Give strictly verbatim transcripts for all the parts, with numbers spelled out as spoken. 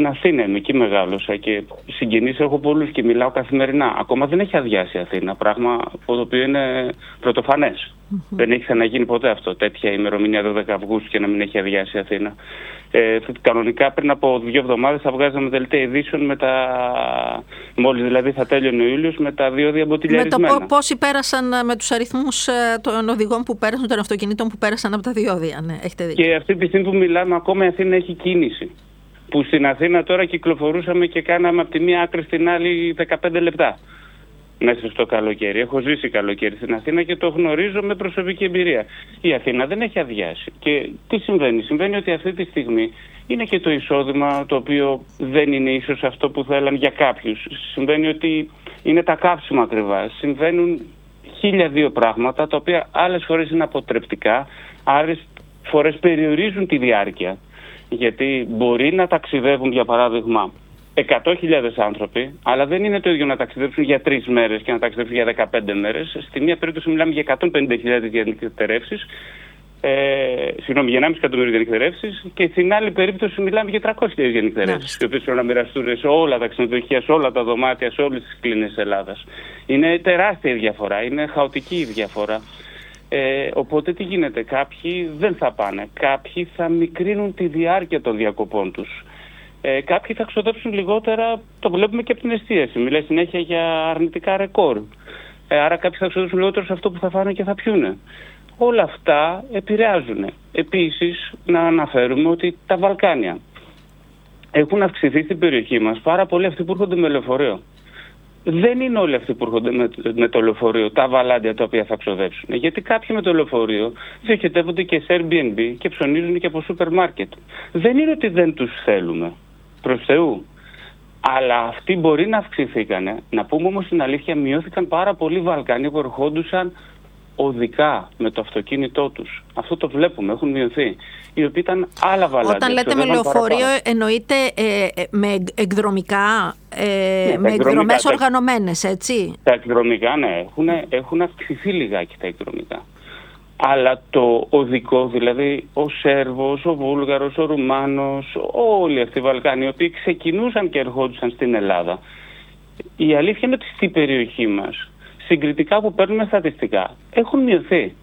στην Αθήνα είμαι, εκεί μεγάλωσα και συγγενείς έχω πολλούς και μιλάω καθημερινά. Ακόμα δεν έχει αδειάσει η Αθήνα, πράγμα το οποίο είναι πρωτοφανές. Mm-hmm. Δεν έχει ξαναγίνει ποτέ αυτό, τέτοια ημερομηνία δώδεκα Αυγούστου και να μην έχει αδειάσει η Αθήνα. Ε, κανονικά πριν από δύο εβδομάδες θα βγάζαμε δελτία ειδήσεων με τα... μόλις δηλαδή θα τέλειωνε ο Ιούλιος με τα διόδια μποτιλιαρισμένα. Με το πόσοι πέρασαν, με τους αριθμούς των οδηγών που πέρασαν, των αυτοκινήτων που πέρασαν από τα διόδια, ναι, έχετε δίκιο. Και αυτή τη στιγμή που μιλάμε ακόμα η Αθήνα έχει κίνηση. Που στην Αθήνα τώρα κυκλοφορούσαμε και κάναμε από τη μία άκρη στην άλλη δεκαπέντε λεπτά μέσα στο καλοκαίρι. Έχω ζήσει καλοκαίρι στην Αθήνα και το γνωρίζω με προσωπική εμπειρία. Η Αθήνα δεν έχει αδειάσει. Και τι συμβαίνει? Συμβαίνει ότι αυτή τη στιγμή είναι και το εισόδημα το οποίο δεν είναι ίσως αυτό που θέλαν για κάποιους. Συμβαίνει ότι είναι τα κάψιμα ακριβά. Συμβαίνουν χίλια δύο πράγματα τα οποία άλλες φορές είναι αποτρεπτικά, άλλες φορές περιορίζουν τη διάρκεια. Γιατί μπορεί να ταξιδεύουν, για παράδειγμα, εκατό χιλιάδες άνθρωποι, αλλά δεν είναι το ίδιο να ταξιδέψουν για τρεις μέρες και να ταξιδέψουν για δεκαπέντε μέρες. Στη μία περίπτωση μιλάμε για εκατόν πενήντα χιλιάδες διανυκτερεύσεις, ε, συγγνώμη, για ενάμιση εκατομμύριο διανυκτερεύσεις, και στην άλλη περίπτωση μιλάμε για τριακόσιες χιλιάδες διανυκτερεύσεις, οι οποίες πρέπει να μοιραστούν σε όλα τα ξενοδοχεία, σε όλα τα δωμάτια, σε όλες τις κλίνες της Ελλάδας. Είναι τεράστια η διαφορά, είναι χαοτική η διαφορά. Ε, οπότε τι γίνεται? Κάποιοι δεν θα πάνε, κάποιοι θα μικρύνουν τη διάρκεια των διακοπών τους. Ε, κάποιοι θα ξοδέψουν λιγότερα, το βλέπουμε και από την εστίαση. Μιλάει συνέχεια για αρνητικά ρεκόρ. Ε, άρα κάποιοι θα ξοδέψουν λιγότερο σε αυτό που θα φάνε και θα πιούνε. Όλα αυτά επηρεάζουν. Επίσης, να αναφέρουμε ότι τα Βαλκάνια έχουν αυξηθεί στην περιοχή μας πάρα πολλοί αυτοί που έρχονται με λεωφορείο. Δεν είναι όλοι αυτοί που έρχονται με, με το λεωφορείο τα βαλάντια τα οποία θα ξοδέψουν. Γιατί κάποιοι με το λεωφορείο διοχετεύονται και σε Airbnb και ψωνίζουν και από σούπερ μάρκετ. Δεν είναι ότι δεν τους θέλουμε, προς Θεού. Αλλά αυτοί μπορεί να αυξηθήκανε. Να πούμε όμως την αλήθεια, μειώθηκαν πάρα πολλοί Βαλκάνοι που ερχόντουσαν οδικά με το αυτοκίνητό τους. Αυτό το βλέπουμε, έχουν μειωθεί. Οι οποίοι ήταν άλλα βαλάντια. Όταν λέτε με λεωφορείο, εννοείται ε, με εκδρομικά, ε, ναι, με εκδρομές τα, οργανωμένες, έτσι. Τα εκδρομικά, ναι, έχουν, έχουν αυξηθεί λιγάκι τα εκδρομικά. Αλλά το οδικό, δηλαδή ο Σέρβος, ο Βούλγαρος, ο Ρουμάνος, όλοι αυτοί οι Βαλκάνοι, οι οποίοι ξεκινούσαν και ερχόντουσαν στην Ελλάδα, η αλήθεια είναι ότι στην περιοχή μας, συγκριτικά που παίρνουμε στατιστικά, έχουν μειωθεί.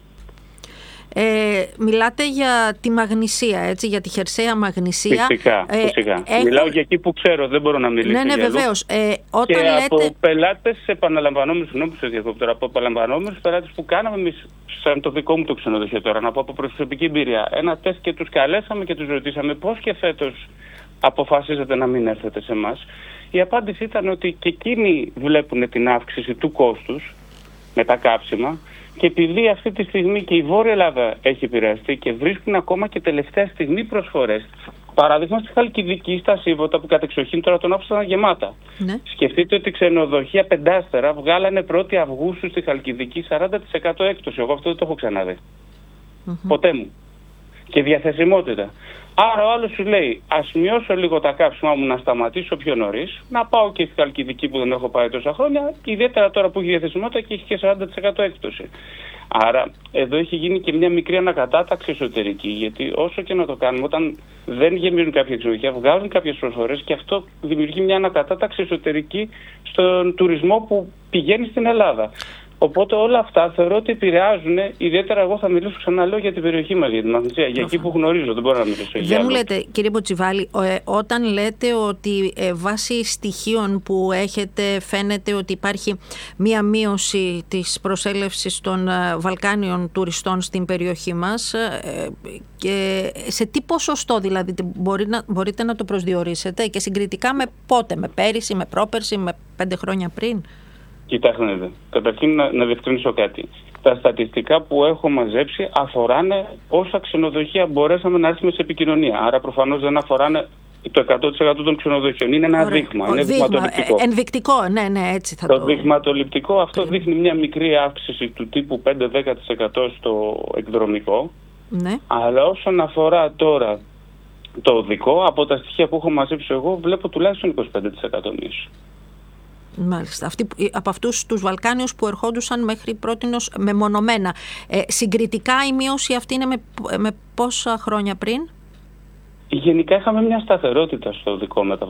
Ε, μιλάτε για τη μαγνησία, έτσι, για τη χερσαία μαγνησία. Φυσικά, ε, φυσικά. Έχω... Μιλάω για εκεί που ξέρω, δεν μπορώ να μιλήσω. Ναι, ναι, για βεβαίως. Ε, όταν και λέτε... από πελάτες επαναλαμβανόμενους, συγγνώμη που σας διακόπτω, από επαναλαμβανόμενους πελάτες που κάναμε εμείς, σαν το δικό μου το ξενοδοχείο τώρα, να πω από προσωπική εμπειρία, ένα τεστ και τους καλέσαμε και τους ρωτήσαμε πώς και φέτος αποφασίζετε να μην έρθετε σε εμάς. Η απάντηση ήταν ότι και εκείνοι βλέπουν την αύξηση του κόστους με τα κάψιμα. Και επειδή αυτή τη στιγμή και η Βόρεια Ελλάδα έχει επηρεαστεί και βρίσκουν ακόμα και τελευταία στιγμή προσφορές. Παράδειγμα στη Χαλκιδική, στα Σίβωτα που κατεξοχήν τώρα τον άφησαν γεμάτα. Ναι. Σκεφτείτε ότι ξενοδοχεία πεντάστερα βγάλανε πρώτη Αυγούστου στη Χαλκιδική σαράντα τοις εκατό έκπτωση. Εγώ αυτό δεν το έχω ξαναδεί. Mm-hmm. Ποτέ μου. Και διαθεσιμότητα. Άρα ο άλλος σου λέει, ας μειώσω λίγο τα κάψιμά μου, να σταματήσω πιο νωρίς, να πάω και στη Χαλκιδική που δεν έχω πάει τόσα χρόνια, ιδιαίτερα τώρα που έχει διαθεσιμότητα και έχει και σαράντα τοις εκατό έκπτωση. Άρα εδώ έχει γίνει και μια μικρή ανακατάταξη εσωτερική, γιατί όσο και να το κάνουμε, όταν δεν γεμίζουν κάποια ξενοδοχεία, βγάζουν κάποιες προσφορές και αυτό δημιουργεί μια ανακατάταξη εσωτερική στον τουρισμό που πηγαίνει στην Ελλάδα. Οπότε όλα αυτά θεωρώ ότι επηρεάζουν, ιδιαίτερα εγώ θα μιλήσω ξαναλέω για την περιοχή μας, για τη Μαγνησία, για εκεί που γνωρίζω, δεν μπορώ να μιλήσω για Δεν μου λέτε, κύριε Μποτσιβάλη, ε, όταν λέτε ότι ε, βάσει στοιχείων που έχετε φαίνεται ότι υπάρχει μία μείωση της προσέλευσης των ε, Βαλκάνιων τουριστών στην περιοχή μας, ε, και σε τι ποσοστό δηλαδή μπορεί να, μπορείτε να το προσδιορίσετε και συγκριτικά με πότε, με πέρυσι, με πρόπερσι, με πέντε χρόνια πριν? Κοιτάξτε, καταρχήν να, να διευκρινίσω κάτι. Τα στατιστικά που έχω μαζέψει αφοράνε όσα ξενοδοχεία μπορέσαμε να έρθουμε σε επικοινωνία. Άρα προφανώς δεν αφοράνε το εκατό τοις εκατό των ξενοδοχείων. Είναι ένα Ωραία. δείγμα, είναι δείγμα, δειγματοληπτικό. Ε, ενδεικτικό, ναι, ναι, έτσι θα το. Το δειγματοληπτικό αυτό δείχνει μια μικρή αύξηση του τύπου πέντε με δέκα τοις εκατό στο εκδρομικό. Ναι. Αλλά όσον αφορά τώρα το οδικό, από τα στοιχεία που έχω μαζέψει εγώ, βλέπω τουλάχιστον είκοσι πέντε τοις εκατό μείωση. Μάλιστα. Αυτοί, από αυτούς τους Βαλκάνιους που ερχόντουσαν μέχρι πρότινος μεμονωμένα. Ε, συγκριτικά η μείωση αυτή είναι με, με πόσα χρόνια πριν? Γενικά είχαμε μια σταθερότητα στο δικό μεταβατικό.